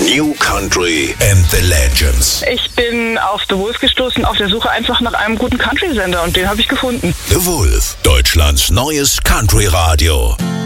New Country and the Legends. Ich bin auf The Wolf gestoßen, auf der Suche einfach nach einem guten Country-Sender und den habe ich gefunden. The Wolf, Deutschlands neues Country-Radio.